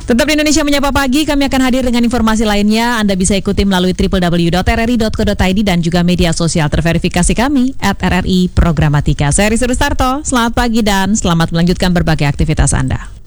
Tetap di Indonesia Menyapa Pagi, kami akan hadir dengan informasi lainnya. Anda bisa ikuti melalui www.rri.co.id dan juga media sosial terverifikasi kami @RRI Programatika. Saya Rizky Rustarto, selamat pagi dan selamat melanjutkan berbagai aktivitas Anda.